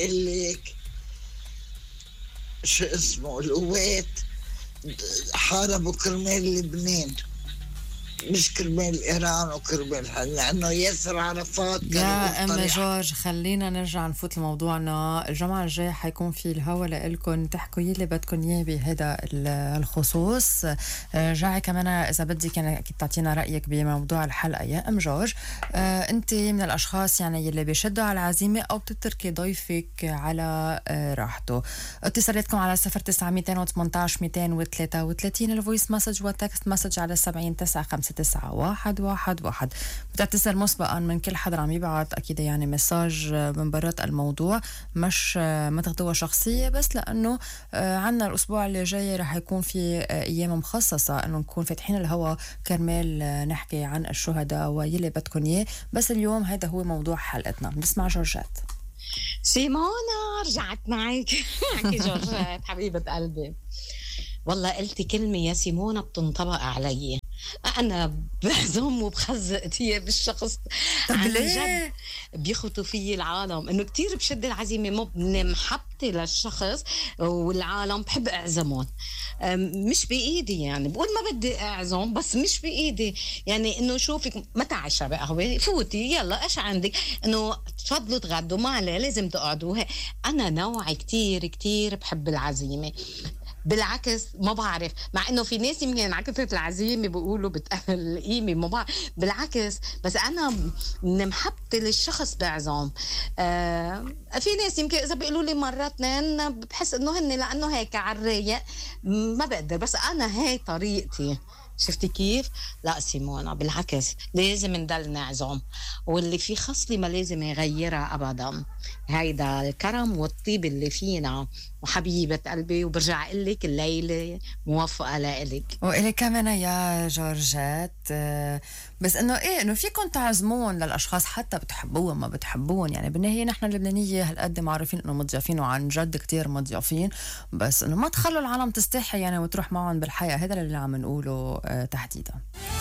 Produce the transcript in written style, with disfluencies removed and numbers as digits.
اللي شو اسمه القوات حاربوا كرمال لبنان، مش كرمال إيران وكرمال لأنه ياسر عرفات كان يا أم طريح. جورج، خلينا نرجع نفوت لموضوعنا. الجمعة الجاي حيكون في الهوا لإلكن تحكوا يلي بدكن إياه بهذا الخصوص. جاي كمان إذا بدي كان أكيد تعطينا رأيك بموضوع الحلقة يا أم جورج. أنت من الأشخاص يعني يلي بيشدوا على العزيمة أو بتتركي ضيفك على راحته؟ اتصالاتكم على 09 218 233 الفويس مسج والتكست مسج على 70 959 111. بتعتذر مسبقا من كل حدا عم يبعت اكيد يعني مساج من برات الموضوع، مش ما تاخدوها شخصيه، بس لانه عنا الاسبوع اللي جاي رح يكون في ايام مخصصه انه نكون فاتحين الهوا كرمال نحكي عن الشهداء ويلي بدكن اياه. بس اليوم هذا هو موضوع حلقتنا. بنسمع جورجات. سيمونا رجعت معك. معك جورجات حبيبة قلبي. والله قلتي كلمة يا سيمونا بتنطبق علي. أنا بعزم وبخزق ثياب الشخص. طب عن ليه؟ جد بيخطوا في العالم إنه كتير بشد العزيمة، مو محبتي للشخص والعالم بحب أعزمهم. مش بإيدي، يعني بقول ما بدي أعزم بس مش بإيدي. يعني إنه شوفك متى عشاء بقهوة فوتي يلا إيش عندك، إنه تفضلوا تغدوا ما عليه لازم تقعدوا. أنا نوعي كتير كتير بحب العزيمة. بالعكس ما بعرف، مع انه في ناس يمكن انعكست العزيمه بيقولوا بتقلل القيمه، ما بعرف بالعكس. بس انا من محبتي للشخص بعزم. في ناس يمكن اذا بيقولوا لي مره اثنين بحس انه هن لانه هيك على الرايق ما بقدر، بس انا هاي طريقتي. شفتي كيف؟ لا سيمونا بالعكس لازم نضل نعزم، واللي في خصلي ما لازم يغيرها ابدا. هيدا الكرم والطيب اللي فينا. وحبيبة قلبي وبرجع قلك الليلة موفقة لإلك. وإلي كمان يا جورجات. بس انه ايه انه فيكم تعزمون للاشخاص حتى بتحبوهم ما بتحبون. يعني بالنهايه نحن اللبنانيه هالقد معروفين انه مضيافين وعن جد كتير مضيافين، بس انه ما تخلوا العالم تستحي يعني وتروح معهم بالحياه. هذا اللي عم نقوله تحديدا.